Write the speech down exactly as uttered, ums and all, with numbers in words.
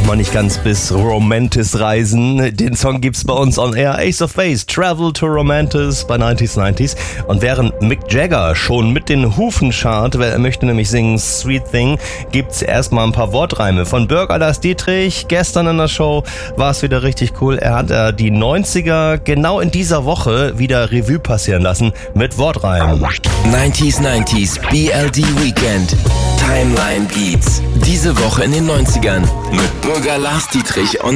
braucht man nicht ganz bis Romantis reisen. Den Song gibt's bei uns on air. Ace of Base, Travel to Romantis bei neunzig neunzig. Und während Mick Jagger schon mit den Hufen schart, weil er möchte nämlich singen Sweet Thing, gibt's erstmal ein paar Wortreime von Bürger Lars Dietrich. Gestern in der Show war es wieder richtig cool. Er hat äh, die neunziger genau in dieser Woche wieder Revue passieren lassen mit Wortreimen. neunzig neunzig B L D Weekend Timeline Beats. Diese Woche in den neunzigern mit Bürger Lars Dietrich und